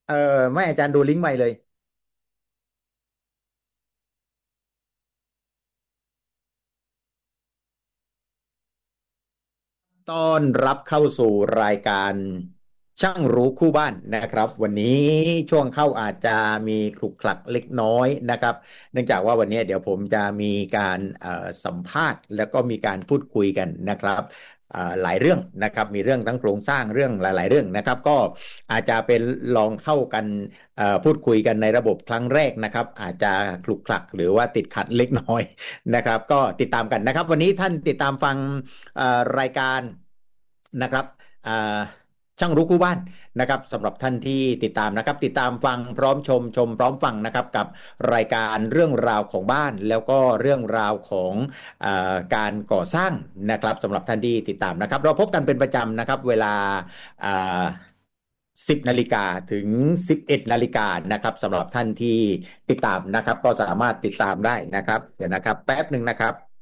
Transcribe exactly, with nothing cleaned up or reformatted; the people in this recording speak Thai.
เออไม่อาจารย์ดูลิงก์ใหม่เลย ต้อนรับเข้าสู่รายการช่างรู้คู่บ้านนะครับวันนี้ช่วงเข้าอาจจะมีขลุกขลักเล็กน้อยนะครับเนื่องจากว่าวันนี้เดี๋ยวผมจะมีการเอ่อสัมภาษณ์แล้วก็มีการพูดคุยกันนะครับเอ่อหลายเรื่องนะครับมีเรื่องทั้งโครงสร้างเรื่องหลายๆเรื่องนะครับก็อาจจะเป็นลองเข้ากันเอ่อพูดคุยกันในระบบครั้งแรกนะครับอาจจะขลุกขลักหรือว่าติดขัดเล็กน้อยนะครับก็ติดตามกันนะครับวันนี้ท่านติดตามฟัง เอ่อรายการนะครับอ่าช่างรู้คู่บ้านนะครับสำหรับท่านที่ติดตามนะครับติดตามฟังพร้อมชมชมพร้อมฟังนะครับกับรายการเรื่องราวของบ้านแล้วก็เรื่องราวของเอ่อการก่อสร้างนะครับสำหรับท่านที่ติดตามนะครับเราพบกันเป็นประจำนะครับเวลาอ่าสิบนาฬิกาถึงสิบเอ็ดนาฬิกานะครับสำหรับท่านที่ติดตามนะครับก็สามารถติดตามได้นะครับเดี๋ยวนะครับแป๊บหนึ่งนะครับ